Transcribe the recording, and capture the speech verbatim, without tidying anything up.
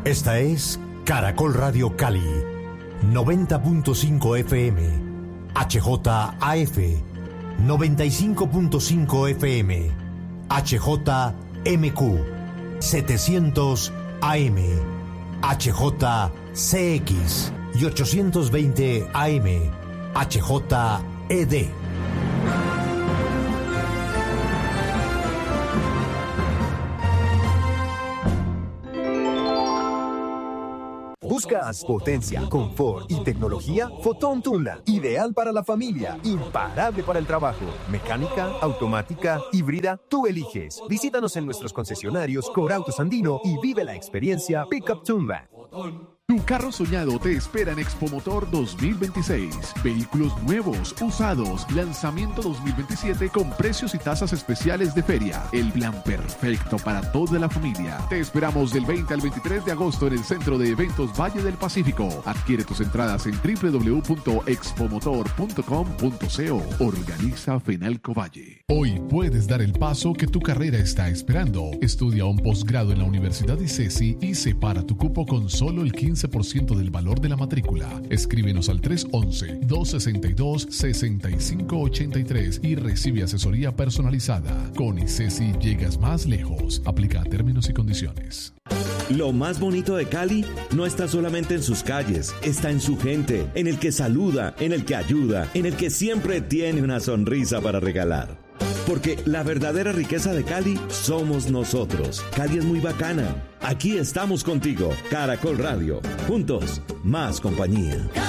Esta es Caracol Radio Cali, noventa punto cinco F M, H J A F, noventa y cinco punto cinco F M, H J M Q, setecientos A M, H J C X y ochocientos veinte A M, H J E D. ¿Buscas potencia, confort y tecnología? Fotón Tundra, ideal para la familia, imparable para el trabajo. Mecánica, automática, híbrida, tú eliges. Visítanos en nuestros concesionarios Corautos Andino y vive la experiencia Pickup Tundra. Tu carro soñado te espera en Expomotor dos mil veintiséis. Vehículos nuevos, usados, lanzamiento dos mil veintisiete con precios y tasas especiales de feria. El plan perfecto para toda la familia. Te esperamos del veinte al veintitrés de agosto en el Centro de Eventos Valle del Pacífico. Adquiere tus entradas en doble u doble u doble u punto expomotor punto com punto co. Organiza Fenalco Valle. Hoy puedes dar el paso que tu carrera está esperando. Estudia un posgrado en la Universidad ICESI y separa tu cupo con solo el quince por ciento del valor de la matrícula. Escríbenos al tres once, dos sesenta y dos, sesenta y cinco ochenta y tres y recibe asesoría personalizada. Con ICESI llegas más lejos. Aplica términos y condiciones. Lo más bonito de Cali no está solamente en sus calles, está en su gente, en el que saluda, en el que ayuda, en el que siempre tiene una sonrisa para regalar. Porque la verdadera riqueza de Cali somos nosotros. Cali es muy bacana. Aquí estamos contigo. Caracol Radio. Juntos, más compañía.